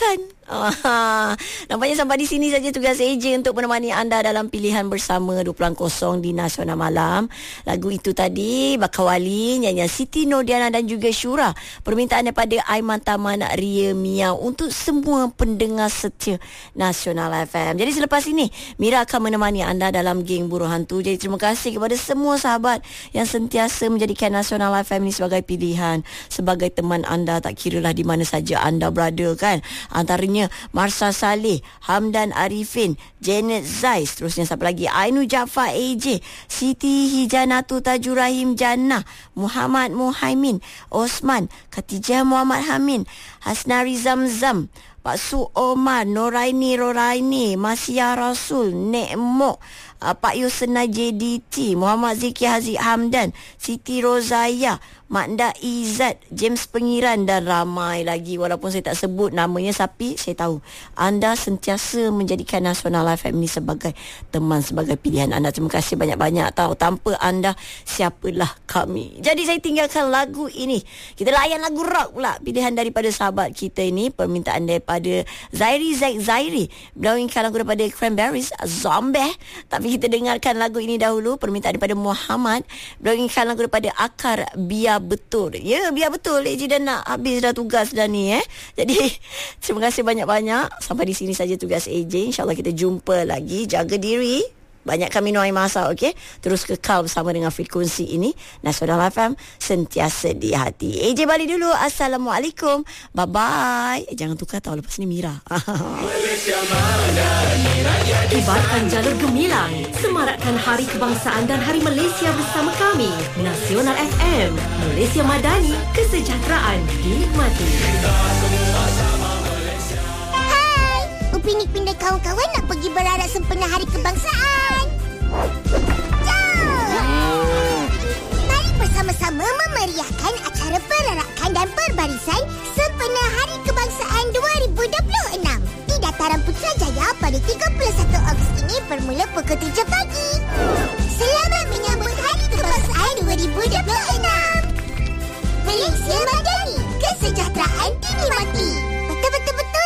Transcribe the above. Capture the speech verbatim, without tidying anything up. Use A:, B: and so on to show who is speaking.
A: bukan. Ah, nampaknya sampai di sini saja tugas A J untuk menemani anda dalam pilihan bersama dua puluh kosong di Nasional Malam. Lagu itu tadi Bakawali, nyanyian Siti Nordiana dan juga Syura. Permintaan daripada Aiman Taman Ria Mia untuk semua pendengar setia Nasional F M. Jadi selepas ini Mira akan menemani anda dalam geng Buruh Hantu. Jadi terima kasih kepada semua sahabat yang sentiasa menjadikan Nasional F M ini sebagai pilihan, sebagai teman anda, tak kiralah di mana saja anda berada kan. Antaranya Marsha Saleh, Hamdan Arifin, Janet Zais, terusnya siapa lagi, Ainu Jaafar A J, Siti Hijanatu Tajurahim Jannah, Muhammad Muhaimin, Osman, Khatijah Muhammad Hamin, Hasnari Zamzam, Pak Su Omar, Noraini Roraini, Masya Rasul, Nek Mok, uh, Pak Yusna J D T, Muhammad Ziki Haziq Hamdan, Siti Rozaya, Makda Izzat, James Pengiran dan ramai lagi. Walaupun saya tak sebut namanya, tapi saya tahu anda sentiasa menjadikan Nasional F M ini sebagai teman, sebagai pilihan anda. Terima kasih banyak-banyak. Tahu tanpa anda siapalah kami. Jadi saya tinggalkan lagu ini. Kita layan lagu rock pula, pilihan daripada sahabat kita ini. Permintaan daripada Zairi Zaid Zairi. Beliau inginkan lagu daripada Cranberries, Zombie. Tapi kita dengarkan lagu ini dahulu. Permintaan daripada Muhammad. Beliau inginkan lagu daripada Akar Biar Betul. Ya, biar betul. Eji dah nak habis dah tugas dah ni eh. Jadi terima kasih banyak-banyak. Sampai di sini saja tugas A J. InsyaAllah kita jumpa lagi. Jaga diri. Banyak kami minum air masak, okey? Terus kekal bersama dengan frekuensi ini. Nasional F M, sentiasa di hati. A J balik dulu. Assalamualaikum. Bye-bye. Eh, jangan tukar tau. Lepas ni Mira.
B: Kibarkan jalur gemilang. Semarakkan Hari Kebangsaan dan Hari Malaysia bersama kami. Nasional F M. Malaysia Madani. Kesejahteraan dinikmati.
C: Upinik pindah kawan-kawan nak pergi berarak sempena Hari Kebangsaan. Jom! Mari bersama-sama memeriahkan acara perarakan dan perbarisan sempena Hari Kebangsaan dua ribu dua puluh enam di Dataran Putrajaya pada tiga puluh satu Ogos ini bermula pukul tujuh pagi.